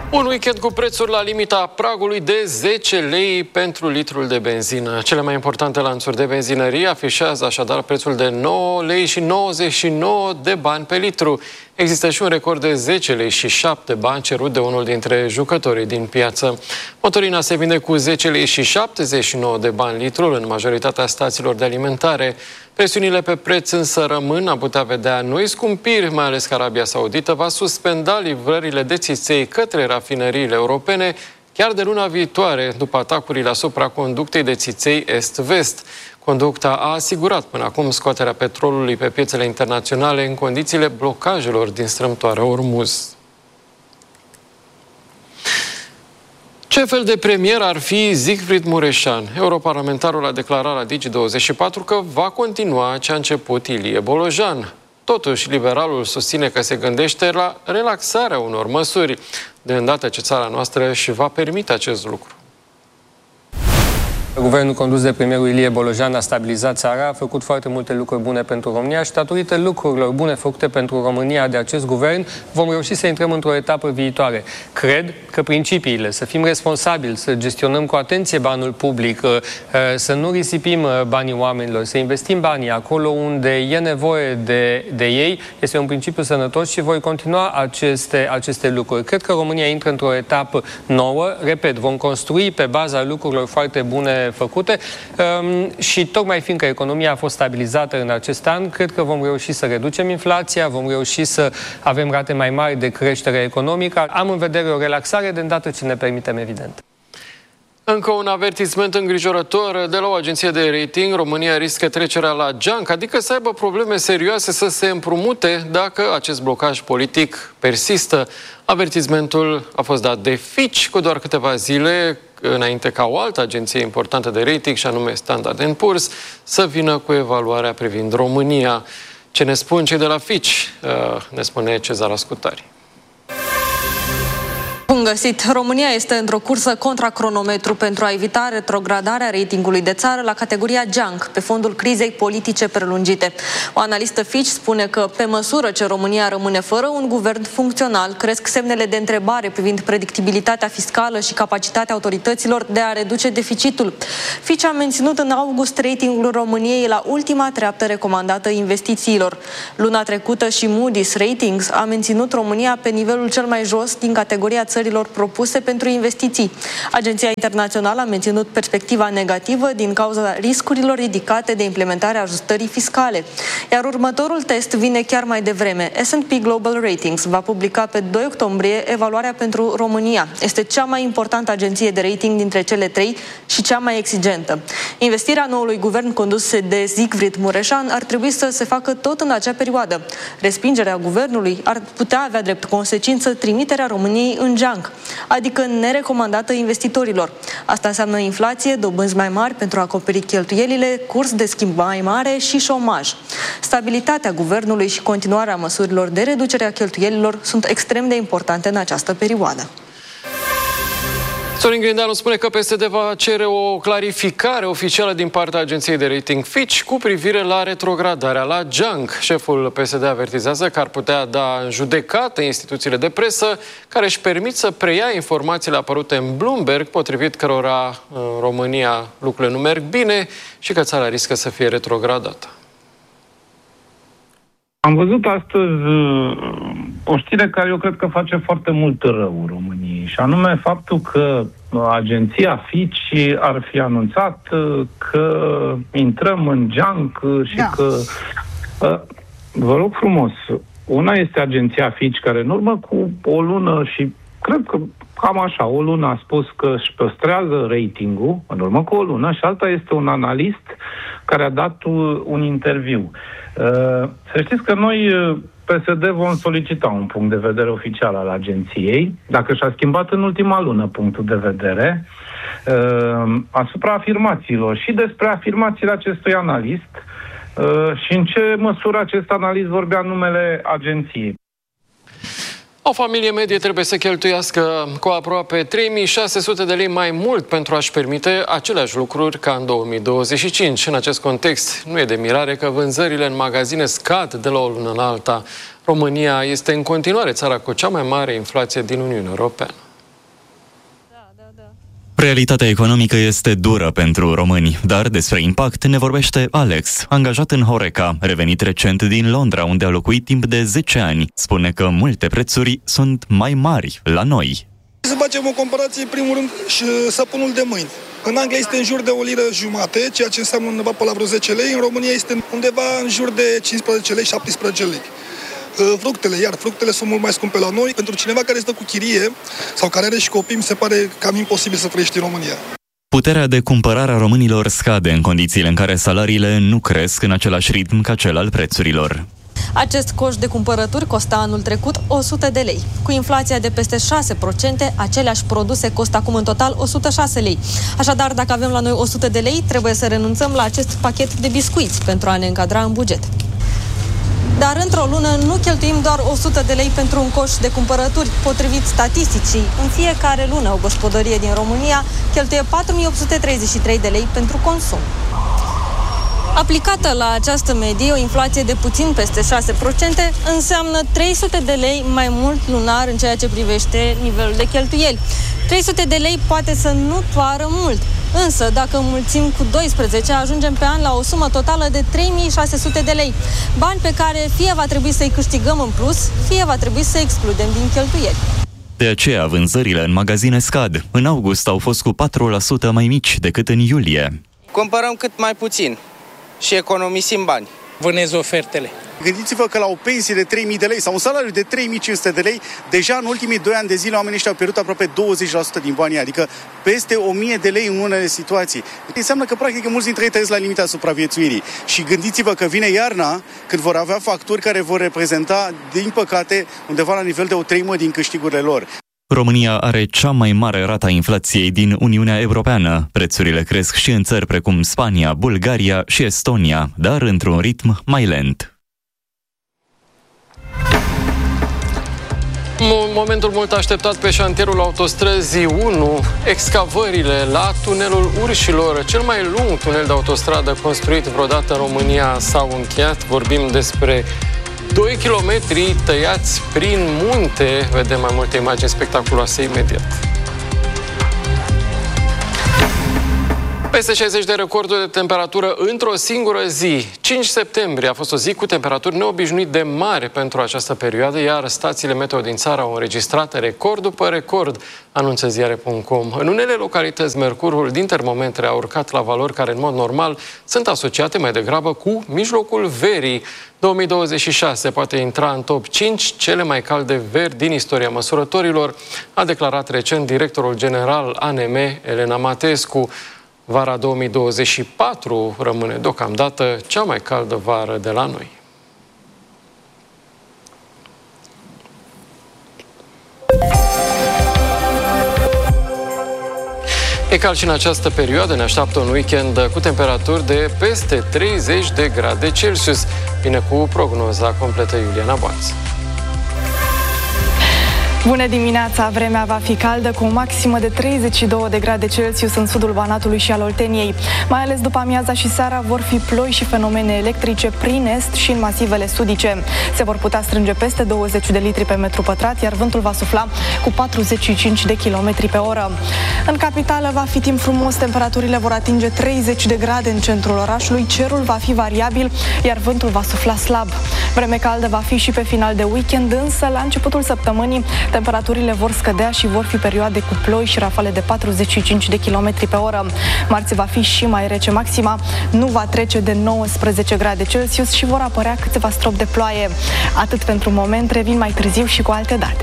Un weekend cu prețuri la limita pragului de 10 lei pentru litrul de benzină. Cele mai importante lanțuri de benzinării afișează așadar prețul de 9 lei și 99 de bani pe litru. Există și un record de 10 lei și 7 bani cerut de unul dintre jucătorii din piață. Motorina se vinde cu 10 lei și 79 de bani litrul în majoritatea stațiilor de alimentare. Presiunile pe preț însă rămân, am putea vedea noi scumpiri, mai ales că Arabia Saudită va suspenda livrările de țiței către rafinăriile europene chiar de luna viitoare, după atacurile asupra conductei de țiței est-vest. Conducta a asigurat până acum scoaterea petrolului pe piețele internaționale în condițiile blocajelor din strâmtoarea Ormuz. Ce fel de premier ar fi Siegfried Mureșan? Europarlamentarul a declarat la Digi24 că va continua ce a început Ilie Bolojan. Totuși, liberalul susține că se gândește la relaxarea unor măsuri, de îndată ce țara noastră își va permite acest lucru. Guvernul condus de premierul Ilie Bolojan a stabilizat țara, a făcut foarte multe lucruri bune pentru România și datorită lucrurilor bune făcute pentru România de acest guvern, vom reuși să intrăm într-o etapă viitoare. Cred că principiile, să fim responsabili, să gestionăm cu atenție banul public, să nu risipim banii oamenilor, să investim banii acolo unde e nevoie de ei, este un principiu sănătos și voi continua aceste lucruri. Cred că România intră într-o etapă nouă, repet, vom construi pe baza lucrurilor foarte bune făcute și tocmai fiindcă economia a fost stabilizată în acest an, cred că vom reuși să reducem inflația, vom reuși să avem rate mai mari de creștere economică. Am în vedere o relaxare de îndată ce ne permitem, evident. Încă un avertisment îngrijorător de la o agenție de rating. România riscă trecerea la junk, adică să aibă probleme serioase să se împrumute dacă acest blocaj politic persistă. Avertismentul a fost dat de Fitch cu doar câteva zile înainte ca o altă agenție importantă de rating, și anume Standard & Poor's, să vină cu evaluarea privind România. Ce ne spun cei de la Fitch? Ne spune Cezar Ascutari. Bun găsit! România este într-o cursă contra cronometru pentru a evita retrogradarea ratingului de țară la categoria junk, pe fondul crizei politice prelungite. O analistă Fitch spune că, pe măsură ce România rămâne fără un guvern funcțional, cresc semnele de întrebare privind predictibilitatea fiscală și capacitatea autorităților de a reduce deficitul. Fitch a menținut în august ratingul României la ultima treaptă recomandată investițiilor. Luna trecută și Moody's Ratings a menținut România pe nivelul cel mai jos din categoria țărilor propuse pentru investiții. Agenția internațională a menținut perspectiva negativă din cauza riscurilor ridicate de implementarea ajustării fiscale. Iar următorul test vine chiar mai devreme. S&P Global Ratings va publica pe 2 octombrie evaluarea pentru România. Este cea mai importantă agenție de rating dintre cele trei și cea mai exigentă. Investirea noului guvern condus de Siegfried Mureșan ar trebui să se facă tot în acea perioadă. Respingerea guvernului ar putea avea drept consecință trimiterea României în junk, adică nerecomandată investitorilor. Asta înseamnă inflație, dobânzi mai mari pentru a acoperi cheltuielile, curs de schimb mai mare și șomaj. Stabilitatea guvernului și continuarea măsurilor de reducere a cheltuielilor sunt extrem de importante în această perioadă. Sorin Grindeanu spune că PSD va cere o clarificare oficială din partea agenției de rating Fitch cu privire la retrogradarea la junk. Șeful PSD avertizează că ar putea da în judecată instituțiile de presă care își permit să preia informațiile apărute în Bloomberg, potrivit cărora în România lucrurile nu merg bine și că țara riscă să fie retrogradată. Am văzut astăzi o știre care eu cred că face foarte mult rău României, și anume faptul că agenția Fitch ar fi anunțat că intrăm în junk și că... Vă rog frumos, una este agenția Fitch care în urmă cu o lună și cred că cam așa, o lună a spus că își păstrează ratingul, în urmă cu o lună, și alta este un analist care a dat un interviu. Să știți că noi, PSD, vom solicita un punct de vedere oficial al agenției, dacă și-a schimbat în ultima lună punctul de vedere, asupra afirmațiilor și despre afirmațiile acestui analist și în ce măsură acest analist vorbea în numele agenției. O familie medie trebuie să cheltuiască cu aproape 3600 de lei mai mult pentru a-și permite aceleași lucruri ca în 2025. În acest context, nu e de mirare că vânzările în magazine scad de la o lună în alta. România este în continuare țara cu cea mai mare inflație din Uniunea Europeană. Realitatea economică este dură pentru români, dar despre impact ne vorbește Alex, angajat în Horeca, revenit recent din Londra, unde a locuit timp de 10 ani. Spune că multe prețuri sunt mai mari la noi. Să facem o comparație, în primul rând, și săpunul de mâini. În Anglia este în jur de 1,5 lire, ceea ce înseamnă undeva pe la vreo 10 lei. În România este undeva în jur de 15 lei, 17 lei. Fructele sunt mult mai scumpe la noi. Pentru cineva care stă cu chirie sau care are și copii, mi se pare cam imposibil să trăiești în România. Puterea de cumpărare a românilor scade în condițiile în care salariile nu cresc în același ritm ca cel al prețurilor. Acest coș de cumpărături costa anul trecut 100 de lei. Cu inflația de peste 6%, aceleași produse costă acum în total 106 lei. Așadar, dacă avem la noi 100 de lei, trebuie să renunțăm la acest pachet de biscuiți pentru a ne încadra în buget. Dar într-o lună nu cheltuim doar 100 de lei pentru un coș de cumpărături. Potrivit statisticii, în fiecare lună o gospodărie din România cheltuie 4.833 de lei pentru consum. Aplicată la această medie, o inflație de puțin peste 6% înseamnă 300 de lei mai mult lunar în ceea ce privește nivelul de cheltuieli. 300 de lei poate să nu pară mult, însă dacă înmulțim cu 12, ajungem pe an la o sumă totală de 3.600 de lei. Bani pe care fie va trebui să-i câștigăm în plus, fie va trebui să excludem din cheltuieli. De aceea, vânzările în magazine scad. În august au fost cu 4% mai mici decât în iulie. Cumpărăm cât mai puțin și economisim bani. Vânez ofertele. Gândiți-vă că la o pensie de 3.000 de lei sau un salariu de 3.500 de lei, deja în ultimii 2 ani de zile oamenii ăștia au pierdut aproape 20% din banii, adică peste 1.000 de lei în unele situații. Înseamnă că practic mulți dintre ei trăiesc la limita supraviețuirii. Și gândiți-vă că vine iarna, când vor avea facturi care vor reprezenta, din păcate, undeva la nivel de 1/3 din câștigurile lor. România are cea mai mare rată a inflației din Uniunea Europeană. Prețurile cresc și în țări precum Spania, Bulgaria și Estonia, dar într-un ritm mai lent. Momentul mult așteptat pe șantierul autostrăzii 1, excavările la tunelul Urșilor, cel mai lung tunel de autostradă construit vreodată în România, s-au încheiat. Vorbim despre 2 kilometri tăiați prin munte. Vedem mai multe imagini spectaculoase imediat. Peste 60 de recorduri de temperatură într-o singură zi. 5 septembrie a fost o zi cu temperaturi neobișnuit de mari pentru această perioadă, iar stațiile meteo din țară au înregistrat record după record, anunță ziare.com. În unele localități, mercurul din termometre a urcat la valori care, în mod normal, sunt asociate mai degrabă cu mijlocul verii. 2026 poate intra în top 5 cele mai calde veri din istoria măsurătorilor, a declarat recent directorul general ANM, Elena Matescu. Vara 2024 rămâne deocamdată cea mai caldă vară de la noi. E cald și în această perioadă, ne așteaptă un weekend cu temperaturi de peste 30 de grade Celsius. Vine cu prognoza completă Iuliana Boață. Bună dimineața! Vremea va fi caldă cu o maximă de 32 de grade Celsius în sudul Banatului și al Olteniei. Mai ales după amiaza și seara vor fi ploi și fenomene electrice prin est și în masivele sudice. Se vor putea strânge peste 20 de litri pe metru pătrat, iar vântul va sufla cu 45 de km pe oră. În capitală va fi timp frumos, temperaturile vor atinge 30 de grade în centrul orașului, cerul va fi variabil, iar vântul va sufla slab. Vreme caldă va fi și pe final de weekend, însă la începutul săptămânii temperaturile vor scădea și vor fi perioade cu ploi și rafale de 45 de km pe oră. Marți va fi și mai rece, maxima nu va trece de 19 grade Celsius și vor apărea câteva stropi de ploaie. Atât pentru moment, revin mai târziu și cu alte date.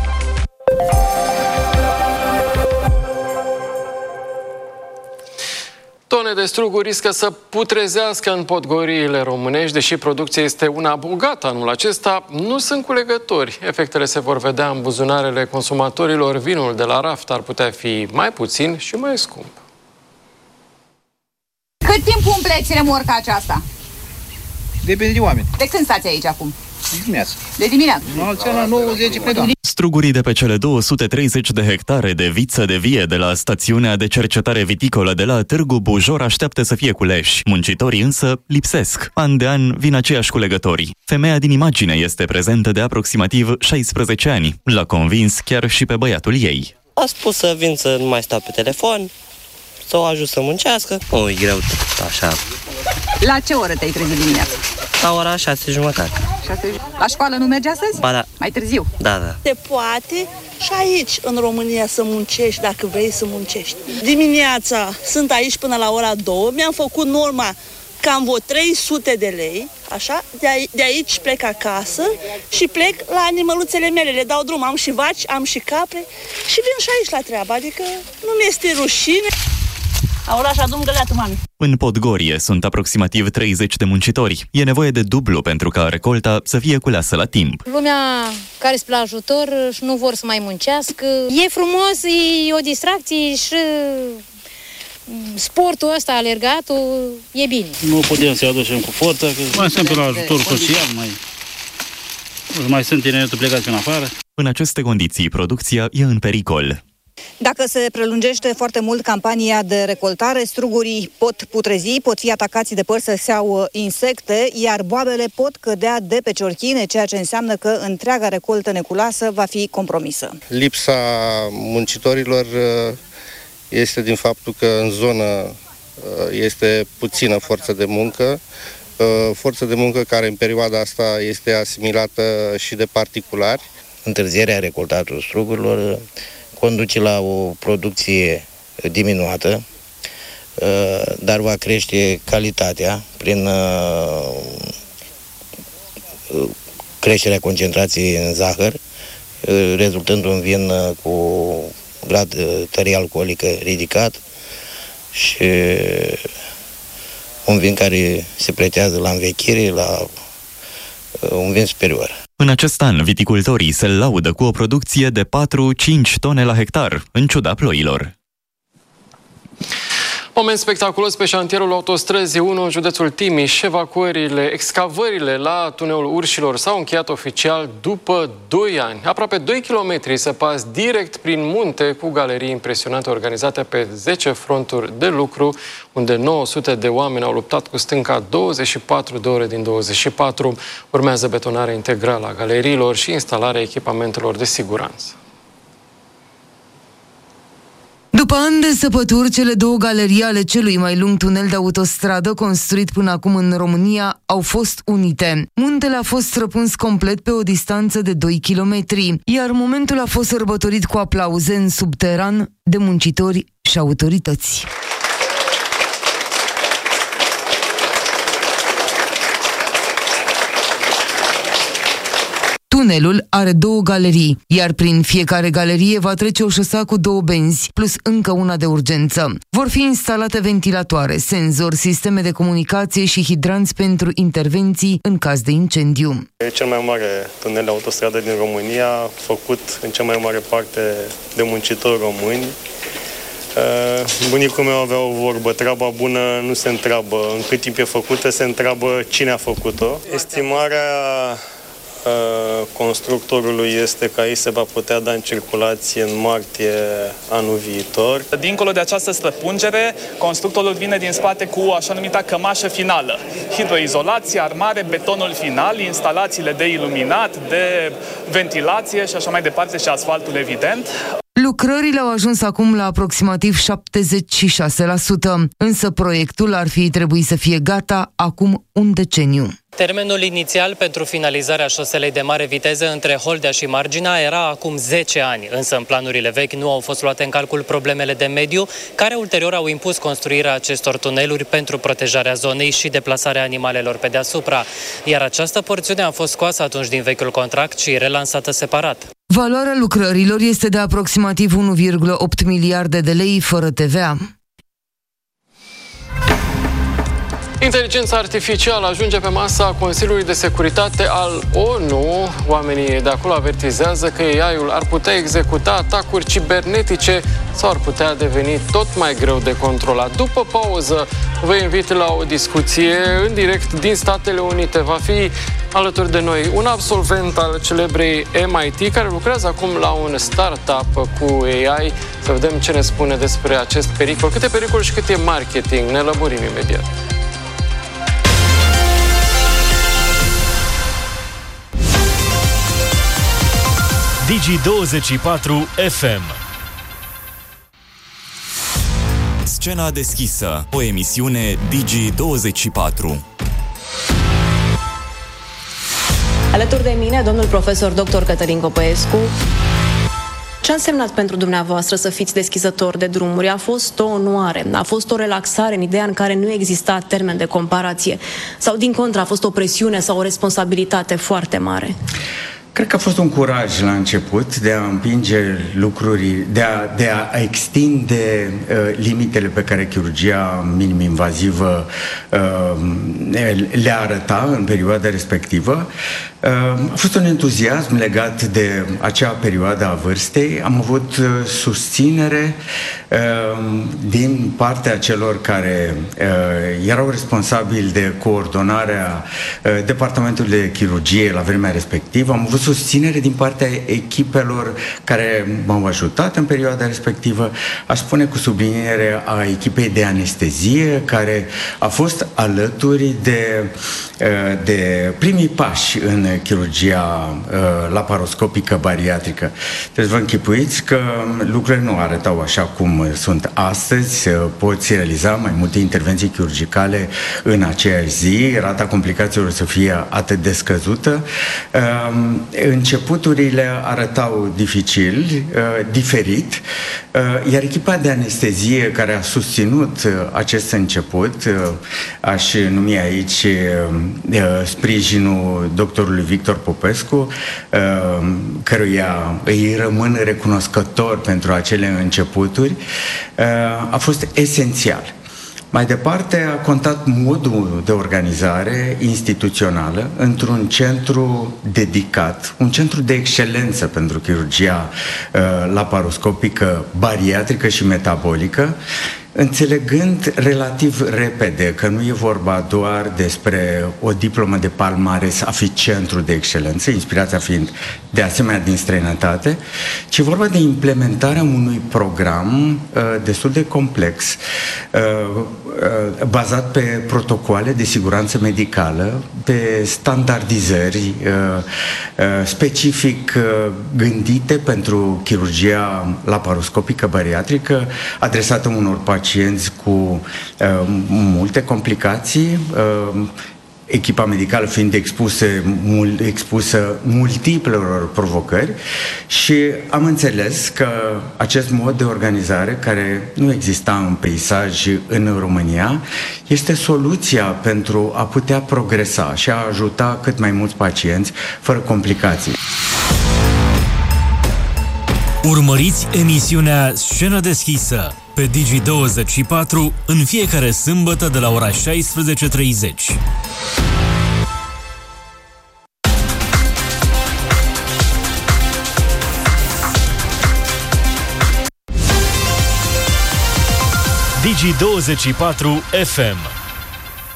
Tone de struguri riscă să putrezească în podgoriile românești, deși producția este una bogată anul acesta, nu sunt culegători. Efectele se vor vedea în buzunarele consumatorilor. Vinul de la raft ar putea fi mai puțin și mai scump. Cât timp umpleți remorca aceasta? Depinde de oameni. De când stați aici acum? De dimineață. De dimineață? La 90 plecăm. Strugurii de pe cele 230 de hectare de viță de vie de la stațiunea de cercetare viticolă de la Târgu Bujor așteaptă să fie culeși. Muncitorii însă lipsesc. An de an vin aceiași culegători. Femeia din imagine este prezentă de aproximativ 16 ani. L-a convins chiar și pe băiatul ei. A spus să vin să nu mai stau pe telefon, să o ajut să muncească. Nu, e greu așa. La ce oră te-ai trezit dimineața? La ora 6:30. La școală nu mergi astăzi? Ba da. Mai târziu? Da. Se poate și aici, în România, să muncești dacă vrei să muncești. Dimineața sunt aici până la ora 2, mi-am făcut norma cam vreo 300 de lei, așa, de aici plec acasă și plec la animăluțele mele, le dau drum, am și vaci, am și capre și vin și aici la treabă, adică nu mi-este rușine. Aula așa, dum găleatul, mami. În Podgorie sunt aproximativ 30 de muncitori. E nevoie de dublu pentru ca recolta să fie culeasă la timp. Lumea care sunt la ajutor și nu vor să mai muncească. E frumos, e o distracție și sportul ăsta, alergatul, e bine. Nu putem să-i aducem cu forță, că mai sunt pe la ajutor social, mai sunt tineretul plecați în afară. În aceste condiții, producția e în pericol. Dacă se prelungește foarte mult campania de recoltare, strugurii pot putrezi, pot fi atacați de părți sau insecte, iar boabele pot cădea de pe ciorchine, ceea ce înseamnă că întreaga recoltă neculoasă va fi compromisă. Lipsa muncitorilor este din faptul că în zonă este puțină forță de muncă care în perioada asta este asimilată și de particulari. Întârzierea recoltatului strugurilor conduce la o producție diminuată, dar va crește calitatea prin creșterea concentrației în zahăr, rezultând un vin cu grad tărie alcoolică ridicat și un vin care se pretează la învechire, la un vin superior. În acest an, viticultorii se laudă cu o producție de 4-5 tone la hectar, în ciuda ploilor. Moment spectaculos pe șantierul autostrăzii 1 în județul Timiș. Excavările la tuneul Urșilor s-au încheiat oficial după 2 ani. Aproape 2 kilometri se pas direct prin munte cu galerii impresionante organizate pe 10 fronturi de lucru, unde 900 de oameni au luptat cu stânca 24 de ore din 24. Urmează betonarea integrală a galeriilor și instalarea echipamentelor de siguranță. După ani de săpături, cele 2 galerii ale celui mai lung tunel de autostradă construit până acum în România au fost unite. Muntele a fost străpuns complet pe o distanță de 2 kilometri, iar momentul a fost sărbătorit cu aplauze în subteran de muncitori și autorități. Tunelul are 2 galerii, iar prin fiecare galerie va trece o șosea cu 2 benzi, plus încă una de urgență. Vor fi instalate ventilatoare, senzori, sisteme de comunicație și hidranți pentru intervenții în caz de incendiu. E cel mai mare tunel de autostradă din România, făcut în cea mai mare parte de muncitori români. Bunicul meu avea o vorbă: treaba bună nu se întreabă în cât timp e făcută, se întreabă cine a făcut-o. Estimarea constructorului este că aici se va putea da în circulație în martie anul viitor. Dincolo de această străpungere, constructorul vine din spate cu așa numita cămașă finală. Hidroizolație, armare, betonul final, instalațiile de iluminat, de ventilație și așa mai departe, și asfaltul, evident. Lucrările au ajuns acum la aproximativ 76%, însă proiectul ar fi trebuit să fie gata acum un deceniu. Termenul inițial pentru finalizarea șoselei de mare viteză între Holdea și Marginea era acum 10 ani, însă în planurile vechi nu au fost luate în calcul problemele de mediu, care ulterior au impus construirea acestor tuneluri pentru protejarea zonei și deplasarea animalelor pe deasupra, iar această porțiune a fost scoasă atunci din vechiul contract și relansată separat. Valoarea lucrărilor este de aproximativ 1,8 miliarde de lei fără TVA. Inteligența artificială ajunge pe masa Consiliului de Securitate al ONU. Oamenii de acolo avertizează că AI-ul ar putea executa atacuri cibernetice sau ar putea deveni tot mai greu de controlat. După pauză, vă invit la o discuție în direct din Statele Unite. Va fi alături de noi un absolvent al celebrei MIT care lucrează acum la un startup cu AI. Să vedem ce ne spune despre acest pericol. Cât e pericol și cât e marketing. Ne lămurim imediat. Digi24 FM. Scena deschisă, o emisiune Digi24. Alături de mine, domnul profesor dr. Cătălin Copăescu. Ce a însemnat pentru dumneavoastră să fiți deschizător de drumuri? A fost o onoare, a fost o relaxare în ideea în care nu exista termen de comparație? Sau, din contră, a fost o presiune sau o responsabilitate foarte mare? Cred că a fost un curaj la început de a împinge lucruri, de a extinde limitele pe care chirurgia minim-invazivă le arăta în perioada respectivă. A fost un entuziasm legat de acea perioadă a vârstei. Am avut susținere din partea celor care erau responsabili de coordonarea departamentului de chirurgie la vremea respectivă. Am avut susținere din partea echipelor care m-au ajutat în perioada respectivă, aș spune cu subliniere a echipei de anestezie, care a fost alături de primii pași în chirurgia laparoscopică bariatrică. Deci vă închipuiți că lucrurile nu arătau așa cum sunt astăzi. Poți realiza mai multe intervenții chirurgicale în aceeași zi, rata complicațiilor să fie atât de scăzută. Începuturile arătau dificil, diferit, iar echipa de anestezie care a susținut acest început, aș numi aici sprijinul doctorului Victor Popescu, căruia îi rămân recunoscător pentru acele începuturi, a fost esențial. Mai departe a contat modul de organizare instituțională într-un centru dedicat, un centru de excelență pentru chirurgia laparoscopică, bariatrică și metabolică, înțelegând relativ repede că nu e vorba doar despre o diplomă de palmares a fi centru de excelență, inspirația fiind de asemenea din străinătate, ci e vorba de implementarea unui program destul de complex, bazat pe protocoale de siguranță medicală, pe standardizări specific gândite pentru chirurgia laparoscopică bariatrică, adresată unor pacienți cu multe complicații, echipa medicală fiind expusă multiplelor provocări, și am înțeles că acest mod de organizare, care nu exista în peisaj în România, este soluția pentru a putea progresa și a ajuta cât mai mulți pacienți fără complicații. Urmăriți emisiunea Scenă deschisă pe Digi24 în fiecare sâmbătă de la ora 16:30. Digi24 FM.